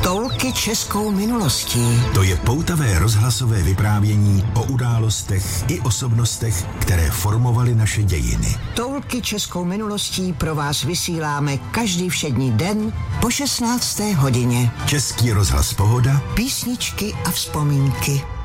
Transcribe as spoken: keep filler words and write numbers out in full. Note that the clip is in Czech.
Toulky českou minulostí. To je poutavé rozhlasové vyprávění o událostech i osobnostech, které formovaly naše dějiny. Toulky českou minulostí pro vás vysíláme každý všední den po šestnácté hodině. Český rozhlas Pohoda. Písničky a vzpomínky.